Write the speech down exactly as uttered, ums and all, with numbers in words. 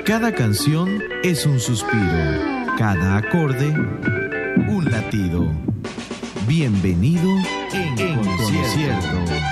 Cada canción es un suspiro, cada acorde un latido. Bienvenido en, en concierto.